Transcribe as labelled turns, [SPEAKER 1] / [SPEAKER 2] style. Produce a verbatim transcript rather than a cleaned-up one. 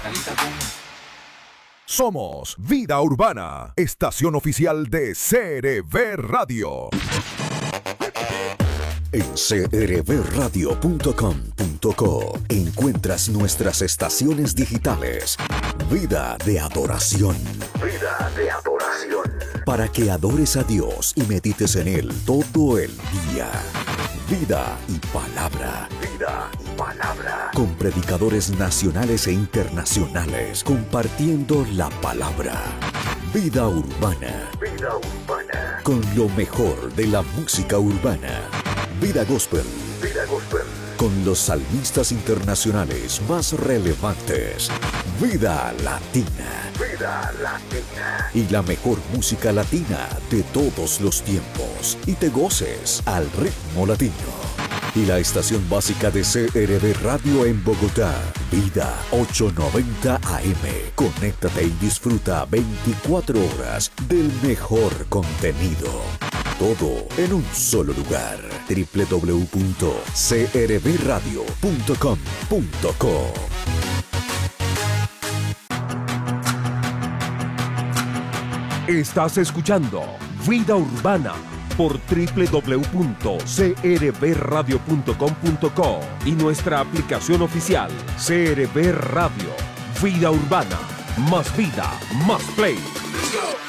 [SPEAKER 1] Somos Vida Urbana, estación oficial de C R V Radio.
[SPEAKER 2] En c r v radio punto com punto co encuentras nuestras estaciones digitales. Vida de adoración. Vida de adoración. Para que adores a Dios y medites en Él todo el día. Vida y palabra. Vida y palabra. Con predicadores nacionales e internacionales compartiendo la palabra. Vida urbana. Vida urbana. Con lo mejor de la música urbana. Vida Gospel. Vida Gospel. Con los salmistas internacionales más relevantes. Vida Latina. Vida Latina. Y la mejor música latina de todos los tiempos. Y te goces al ritmo latino. Y la estación básica de C R V Radio en Bogotá. Vida ochocientos noventa A M. Conéctate y disfruta veinticuatro horas del mejor contenido. Todo en un solo lugar. doble u doble u doble u punto c r v radio punto com punto co.
[SPEAKER 3] Estás escuchando Vida Urbana por doble u doble u doble u punto c r v radio punto com punto co y nuestra aplicación oficial C R V Radio. Vida Urbana. Más vida, más play.